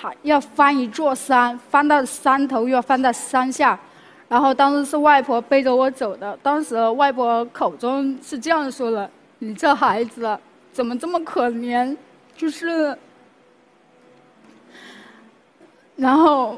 要翻一座山，翻到山头又要翻到山下。然后当时是外婆背着我走的，当时外婆口中是这样说的：“你这孩子怎么这么可怜？”就是，然后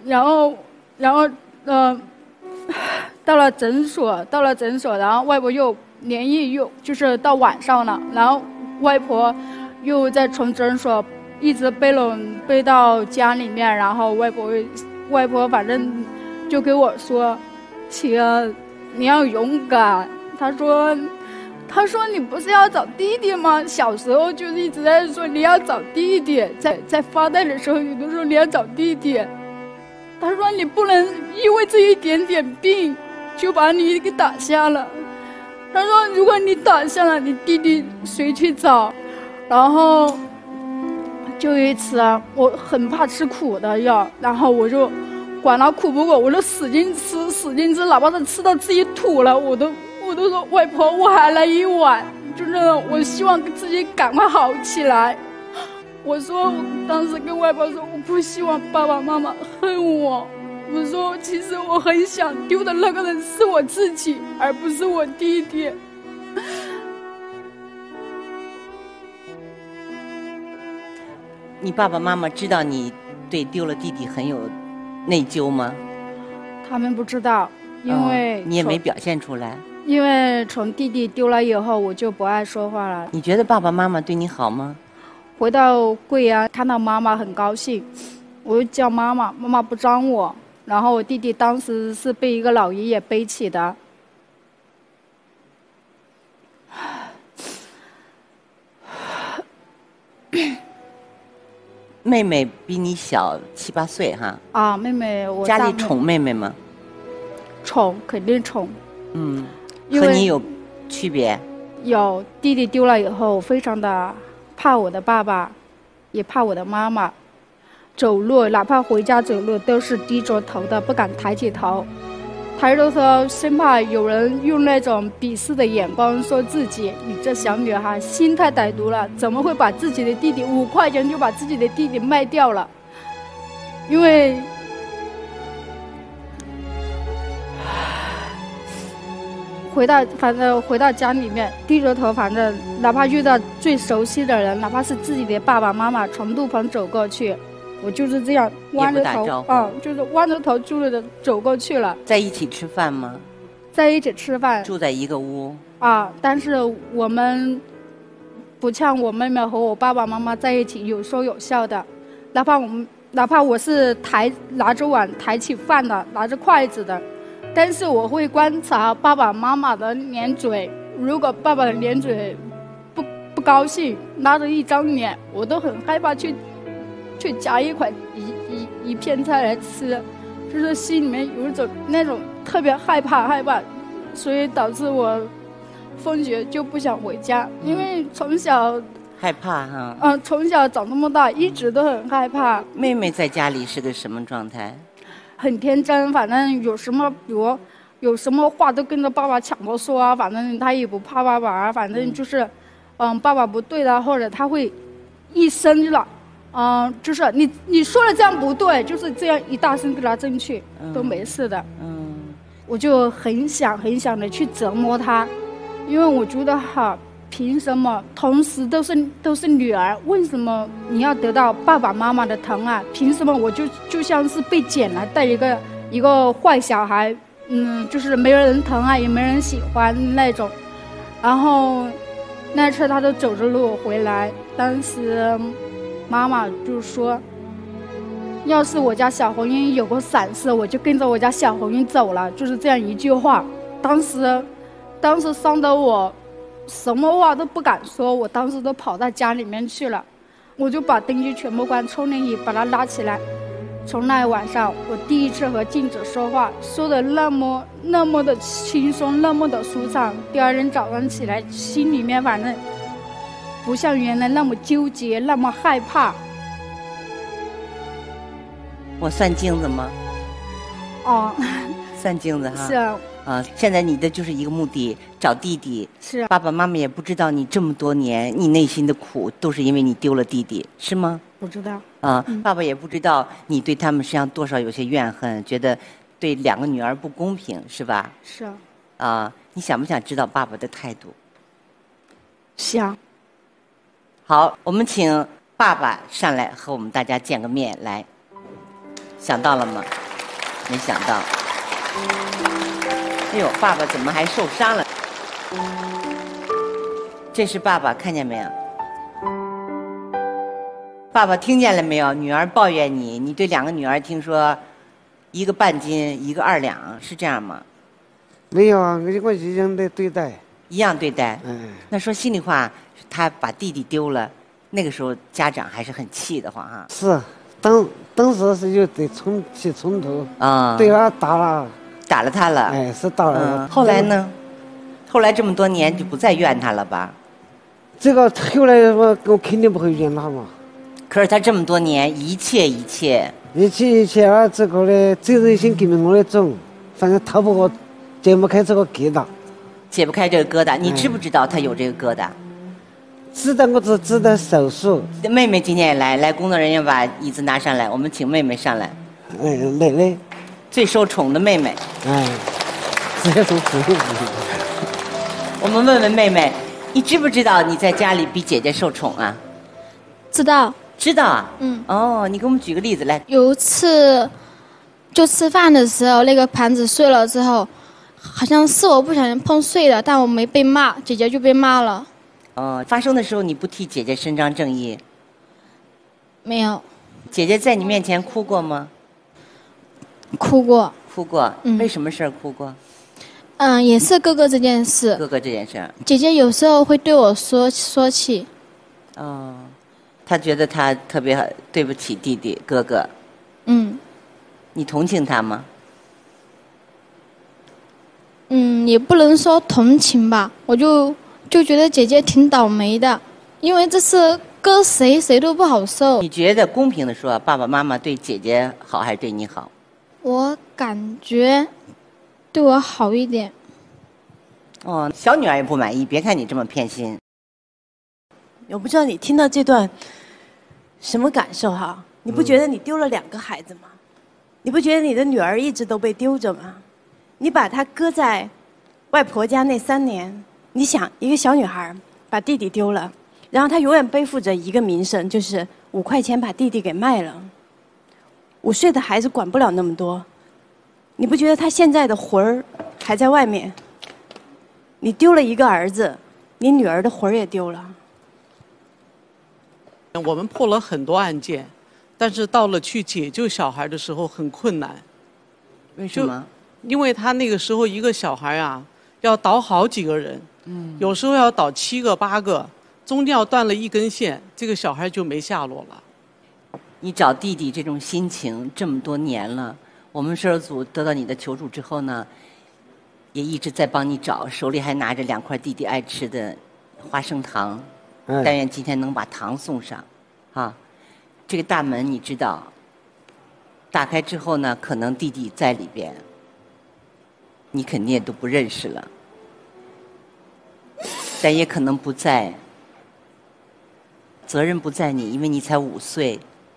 到了诊所，然后外婆又连夜又就是到晚上了，然后外婆又再从诊所一直背到家里面，然后外婆反正就给我说：“琪儿，你要勇敢。”她说你不是要找弟弟吗？小时候就一直在说你要找弟弟，在发呆的时候有的时候你要找弟弟。她说你不能因为这一点点病就把你给打下了。她说如果你打下了，你弟弟谁去找？然后就有一次我很怕吃苦的药，然后我就管他苦不苦，我就使劲吃，哪怕是吃到自己吐了，我都说外婆，我还来一碗，就是我希望自己赶快好起来。我当时跟外婆说，我不希望爸爸妈妈恨我。我说其实我很想丢的那个人是我自己，而不是我弟弟。 你爸爸妈妈知道你对丢了弟弟很有内疚吗？ 他们不知道，因为你也没表现出来。 因为从弟弟丢了以后，我就不爱说话了。 你觉得爸爸妈妈对你好吗？ 回到贵阳看到妈妈很高兴，我就叫妈妈，妈妈不张我。然后我弟弟当时是被一个老爷爷背起的。 妹妹比你小7、8岁哈。 啊，妹妹我家里宠妹妹吗？ 宠，肯定宠。 和你有区别？ 有，弟弟丢了以后，非常的怕我的爸爸，也怕我的妈妈。走路，哪怕回家走路，都是低着头的，不敢抬起头。抬着头，生怕有人用那种鄙视的眼光说自己：“你这小女孩心太歹毒了，怎么会把自己的弟弟5块钱就把自己的弟弟卖掉了？”因为回到家里面，低着头，反正哪怕遇到最熟悉的人，哪怕是自己的爸爸妈妈从路旁走过去，我就是这样弯着头就是弯着头就是走过去了。 在一起吃饭吗？ 在一起吃饭， 住在一个屋但是我们不像我妹妹和我爸爸妈妈在一起有说有笑的，哪怕我是拿着碗抬起饭的，拿着筷子的，但是我会观察爸爸妈妈的脸嘴，如果爸爸的脸嘴不高兴，拉着一张脸，我都很害怕去夹一片菜来吃，就是心里面有一种那种特别害怕，所以导致我放学就不想回家，因为从小害怕哈。 从小长这么大一直都很害怕。 妹妹在家里是个什么状态？ 很天真，反正有什么话都跟着爸爸抢着说啊，反正他也不怕爸爸啊，反正就是，爸爸不对的，或者他会一声了，就是你说的这样不对，就是这样一大声给他争去，都没事的。我就很想的去折磨他，因为我觉得凭什么同时都是女儿，为什么你要得到爸爸妈妈的疼爱？凭什么我就像是被捡来带一个坏小孩，就是没人疼爱也没人喜欢那种。然后那次他都走着路回来，当时妈妈就说，要是我家小红英有个闪失，我就跟着我家小红英走了，就是这样一句话。当时伤得我什么话都不敢说，我当时都跑到家里面去了，我就把灯具全部关，充电椅把它拉起来。从那晚上，我第一次和镜子说话，说的那么的轻松，那么的舒畅。第二天早上起来，心里面反正不像原来那么纠结，那么害怕。 我算镜子吗？算镜子哈。 是啊。 现在你的就是一个目的，找弟弟。 是啊。 爸爸妈妈也不知道你这么多年，你内心的苦都是因为你丢了弟弟，是吗？ 不知道。 爸爸也不知道你对他们实际上多少有些怨恨，觉得对2个女儿不公平，是吧？ 是啊。 你想不想知道爸爸的态度？ 想。 好，我们请爸爸上来和我们大家见个面，来，想到了吗？没想到。哎呦，爸爸怎么还受伤了？这是爸爸，看见没有？爸爸听见了没有？女儿抱怨你，你对2个女儿听说1个半斤，1个2两，是这样吗？ 没有啊，我一样的对待。 一样对待。那说心里话，他把弟弟丢了，那个时候家长还是很气的慌哈。 是，当时是有对起冲突。对他打了他了。 是打了。 后来呢？后来这么多年就不再怨他了吧？ 这个后来我肯定不会怨他嘛。 可是他这么多年一切啊，这个呢责任心跟着我的走，反正逃不过，解不开这个疙瘩。 解不开这个疙瘩，你知不知道他有这个疙瘩？ 知道，我只知道手术。 妹妹今天也来，工作人员把椅子拿上来，我们请妹妹上来。 妹妹， 最受宠的妹妹。 最受宠。 我们问问妹妹，你知不知道你在家里比姐姐受宠啊？ 知道。 知道啊。你给我们举个例子来。 有一次，就吃饭的时候，那个盘子碎了之后，好像是我不小心碰碎了，但我没被骂，姐姐就被骂了。 发生的时候你不替姐姐伸张正义？ 没有。 姐姐在你面前哭过吗？ 哭过。 哭过。为什么事儿哭过？ 也是哥哥这件事。 哥哥这件事。 姐姐有时候会对我说起。 她觉得她特别对不起弟弟哥哥。你同情她吗？ 也不能说同情吧，我就觉得姐姐挺倒霉的，因为这是搁谁都不好受。 你觉得公平的说，爸爸妈妈对姐姐好还是对你好？ 我感觉对我好一点。 小女儿也不满意，别看你这么偏心。 我不知道你听到这段什么感受哈？你不觉得你丢了2个孩子吗？你不觉得你的女儿一直都被丢着吗？你把她搁在外婆家那3年，你想一个小女孩把弟弟丢了，然后她永远背负着一个名声，就是5块钱把弟弟给卖了。5岁的孩子管不了那么多，你不觉得她现在的魂儿还在外面？你丢了1个儿子，你女儿的魂儿也丢了。 我们破了很多案件，但是到了去解救小孩的时候很困难。 为什么？ 因为他那个时候一个小孩啊，要倒好几个人，有时候要倒7个8个，中间要断了1根线，这个小孩就没下落了。 你找弟弟这种心情这么多年了，我们摄制组得到你的求助之后呢，也一直在帮你找，手里还拿着2块弟弟爱吃的花生糖。但愿今天能把糖送上，这个大门你知道，打开之后呢，可能弟弟在里边，你肯定也都不认识了，但也可能不在，责任不在你，因为你才5岁，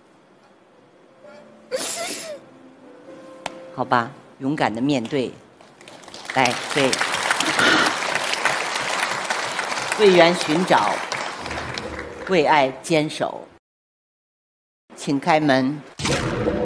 好吧，勇敢的面对，来，对，为缘寻找。为爱坚守，请开门。